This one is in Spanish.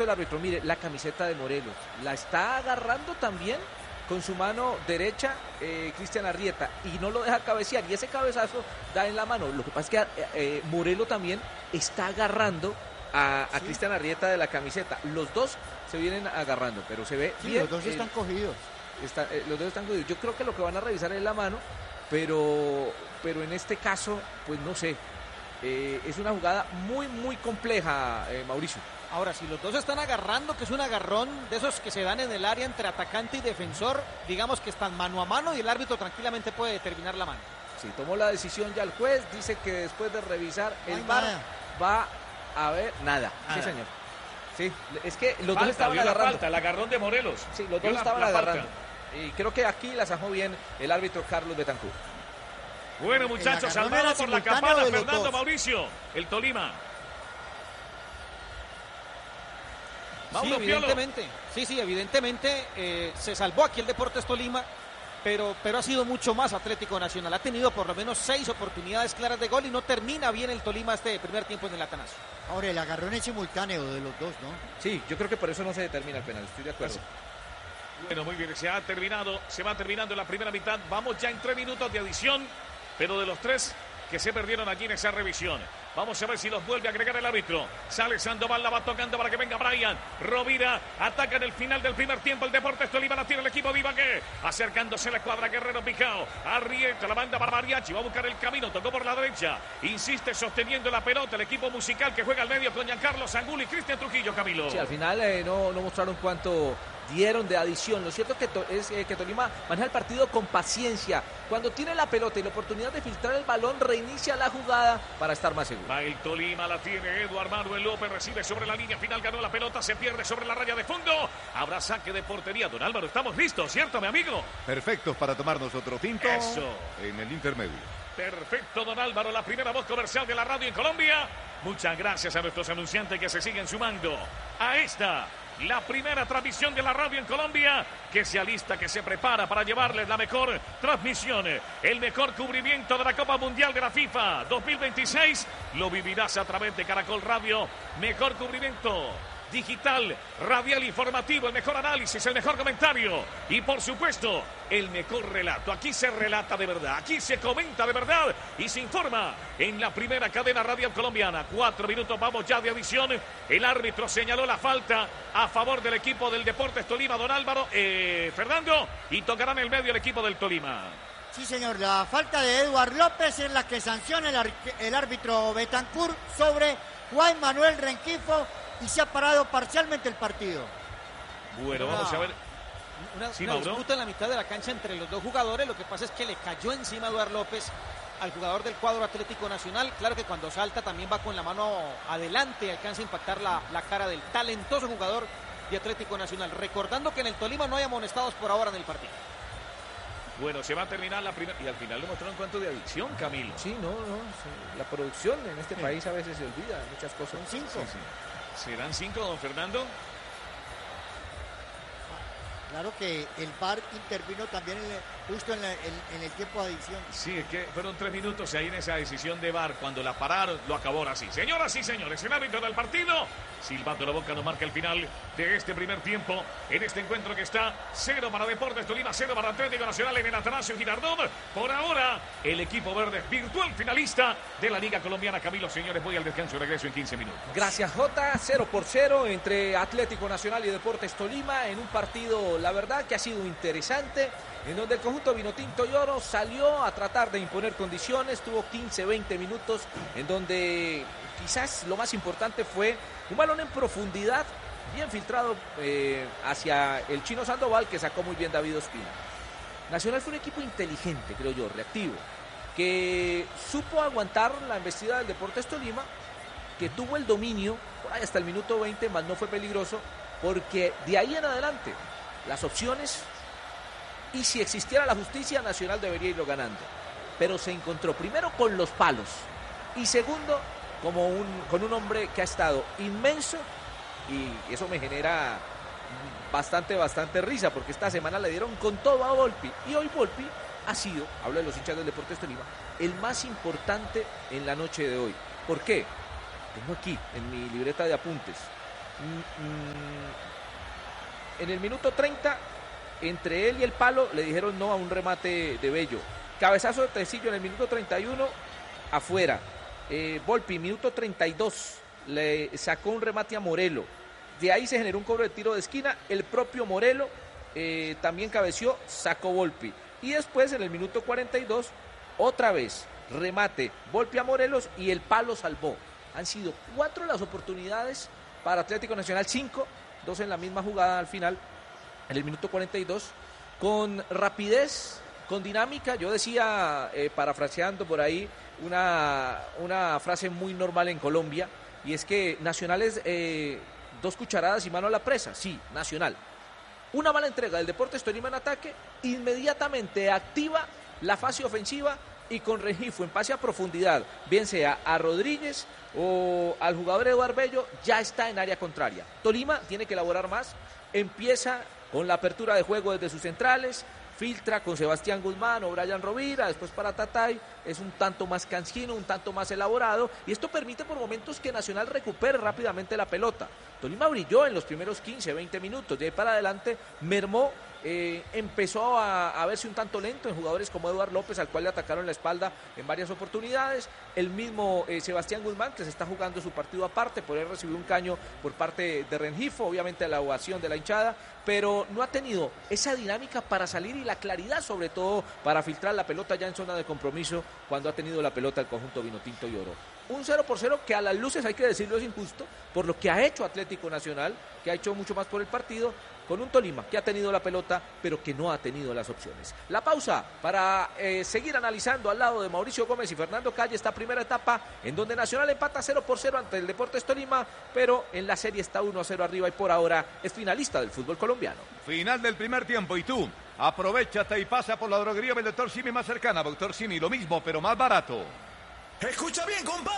el árbitro. Mire, la camiseta de Morelos la está agarrando también con su mano derecha Cristian Arrieta y no lo deja cabecear, y ese cabezazo da en la mano. Lo que pasa es que Morelos también está agarrando a Cristian Arrieta de la camiseta. Los dos se vienen agarrando, pero se ve bien. Los dos están cogidos. Los dos están cogidos. Yo creo que lo que van a revisar es la mano, pero en este caso, pues no sé. Es una jugada muy, muy compleja, Mauricio. Ahora, si los dos están agarrando, que es un agarrón de esos que se dan en el área entre atacante y defensor, digamos que están mano a mano y el árbitro tranquilamente puede determinar la mano. Sí, tomó la decisión ya el juez, dice que después de revisar el VAR va a ver nada. Sí, señor. Sí, es que los dos estaban agarrando. Falta, el agarrón de Morelos. Sí, los dos estaban agarrando. Y creo que aquí la sajó bien el árbitro Carlos Betancur. Bueno, muchachos, salvado por la campana Fernando Mauricio, el Tolima. Sí, evidentemente. Sí, evidentemente se salvó aquí el Deportes Tolima, pero ha sido mucho más Atlético Nacional. Ha tenido por lo menos 6 oportunidades claras de gol y no termina bien el Tolima este primer tiempo en el Atanasio. Ahora, el agarrón es simultáneo de los dos, ¿no? Sí, yo creo que por eso no se determina el penal, estoy de acuerdo. Bueno, muy bien, se va terminando la primera mitad. Vamos ya en 3 minutos de adición, pero de los 3 que se perdieron allí en esa revisión. Vamos a ver si los vuelve a agregar el árbitro. Sale Sandoval, la va tocando para que venga Brian. Rovira ataca en el final del primer tiempo. El Deportes Tolima la tiene el equipo de Ibagué. Acercándose la cuadra Guerrero Picao. Arrieta, la banda para Mariachi. Va a buscar el camino. Tocó por la derecha. Insiste sosteniendo la pelota. El equipo musical que juega al medio con Giancarlo Zangulo y Cristian Trujillo, Camilo. Sí, al final no mostraron cuánto dieron de adición. Lo cierto es que Tolima maneja el partido con paciencia. Cuando tiene la pelota y la oportunidad de filtrar el balón, reinicia la jugada para estar más seguro. Va el Tolima, la tiene Eduard Manuel López, recibe sobre la línea final, ganó la pelota, se pierde sobre la raya de fondo. Habrá saque de portería. Don Álvaro, estamos listos, ¿cierto, mi amigo? Perfectos para tomarnos otro tinto. Eso. En el intermedio. Perfecto, don Álvaro, la primera voz comercial de la radio en Colombia. Muchas gracias a nuestros anunciantes que se siguen sumando a esta, la primera transmisión de la radio en Colombia, que se alista, que se prepara para llevarles la mejor transmisión, el mejor cubrimiento de la Copa Mundial de la FIFA 2026. Lo vivirás a través de Caracol Radio. Mejor cubrimiento digital, radial, informativo, el mejor análisis, el mejor comentario y por supuesto el mejor relato. Aquí se relata de verdad, aquí se comenta de verdad y se informa en la primera cadena radial colombiana. 4 minutos, vamos ya de adición. El árbitro señaló la falta a favor del equipo del Deportes Tolima, don Álvaro, Fernando, y tocará en el medio el equipo del Tolima. Sí, señor, la falta de Eduard López es la que sanciona el árbitro Betancur sobre Juan Manuel Renquifo y se ha parado parcialmente el partido. Bueno, vamos a ver. Una disputa en la mitad de la cancha entre los dos jugadores. Lo que pasa es que le cayó encima Eduard López al jugador del cuadro Atlético Nacional. Claro que cuando salta también va con la mano adelante y alcanza a impactar la cara del talentoso jugador de Atlético Nacional. Recordando que en el Tolima no hay amonestados por ahora en el partido. Bueno, se va a terminar la primera. Y al final le mostraron cuánto de adicción, Camilo. Sí, sí. La producción en este país a veces se olvida de muchas cosas. 5. Sí. ¿Serán 5, don Fernando? Claro que el VAR intervino también justo en el tiempo de adición. Sí, es que fueron 3 minutos ahí en esa decisión de VAR. Cuando la pararon, lo acabó así. Señoras y señores, el árbitro del partido, silbando la boca, nos marca el final de este primer tiempo. En este encuentro que está 0 para Deportes Tolima, 0 para Atlético Nacional en el Atanasio Girardot. Por ahora, el equipo verde virtual finalista de la Liga Colombiana. Camilo, señores, voy al descanso y regreso en 15 minutos. Gracias, Jota. 0-0 entre Atlético Nacional y Deportes Tolima en un partido, la verdad, que ha sido interesante, en donde el conjunto vinotinto y oro salió a tratar de imponer condiciones. Tuvo 15-20 minutos en donde quizás lo más importante fue un balón en profundidad, bien filtrado hacia el Chino Sandoval, que sacó muy bien David Ospina. Nacional fue un equipo inteligente, creo yo, reactivo, que supo aguantar la embestida del Deportes Tolima, que tuvo el dominio por ahí hasta el minuto 20, más no fue peligroso, porque de ahí en adelante las opciones, y si existiera la justicia, Nacional debería irlo ganando, pero se encontró primero con los palos y segundo con un hombre que ha estado inmenso, y eso me genera bastante risa, porque esta semana le dieron con todo a Volpi, y hoy Volpi ha sido, hablo de los hinchas del Deportes Tolima, el más importante en la noche de hoy. ¿Por qué? Tengo aquí en mi libreta de apuntes En el minuto 30, entre él y el palo, le dijeron no a un remate de Bello. Cabezazo de Tecillo en el minuto 31, afuera. Volpi, minuto 32, le sacó un remate a Morelo. De ahí se generó un cobro de tiro de esquina. El propio Morelo también cabeció, sacó Volpi. Y después, en el minuto 42, otra vez, remate, Volpi a Morelos y el palo salvó. Han sido 4 las oportunidades para Atlético Nacional, 5, 2 en la misma jugada al final, en el minuto 42, con rapidez, con dinámica. Yo decía, parafraseando por ahí, una frase muy normal en Colombia, y es que Nacional es 2 cucharadas y mano a la presa. Sí, Nacional. Una mala entrega del Deportes Tolima en ataque, inmediatamente activa la fase ofensiva y con Rengifo en pase a profundidad, bien sea a Rodríguez o al jugador Eduardo Bello, ya está en área contraria. Tolima tiene que elaborar más, empieza con la apertura de juego desde sus centrales, filtra con Sebastián Guzmán o Brian Rovira, después para Tatay, es un tanto más cansino, un tanto más elaborado, y esto permite por momentos que Nacional recupere rápidamente la pelota. Tolima brilló en los primeros 15, 20 minutos, de ahí para adelante mermó, empezó a verse un tanto lento en jugadores como Eduardo López, al cual le atacaron la espalda en varias oportunidades, el mismo Sebastián Guzmán, que se está jugando su partido aparte, por él recibió un caño por parte de Rengifo, obviamente la ovación de la hinchada, pero no ha tenido esa dinámica para salir y la claridad sobre todo para filtrar la pelota ya en zona de compromiso cuando ha tenido la pelota el conjunto Vinotinto y Oro. Un 0-0 que a las luces, hay que decirlo, es injusto por lo que ha hecho Atlético Nacional, que ha hecho mucho más por el partido, con un Tolima que ha tenido la pelota pero que no ha tenido las opciones. La pausa para seguir analizando al lado de Mauricio Gómez y Fernando Calle esta primera etapa en donde Nacional empata 0-0 ante el Deportes Tolima, pero en la serie está 1-0 arriba y por ahora es finalista del fútbol colombiano. Final del primer tiempo y tú aprovéchate y pasa por la droguería del Dr. Simi más cercana. Dr. Simi, lo mismo pero más barato. Escucha bien, compadre.